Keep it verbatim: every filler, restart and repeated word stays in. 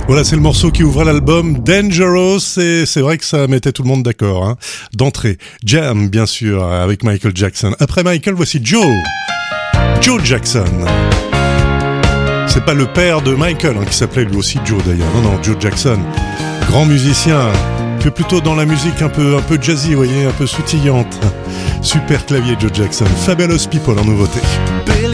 Voilà, c'est le morceau qui ouvrait l'album Dangerous, et c'est vrai que ça mettait tout le monde d'accord, hein. D'entrée, Jam, bien sûr, avec Michael Jackson. Après Michael, voici Joe. Joe Jackson. C'est pas le père de Michael, hein, qui s'appelait lui aussi Joe d'ailleurs. Non, non, Joe Jackson. Grand musicien. Fait plutôt dans la musique un peu, un peu jazzy, vous voyez, un peu soutillante. Super clavier, Joe Jackson. Fabulous People en nouveauté. Billy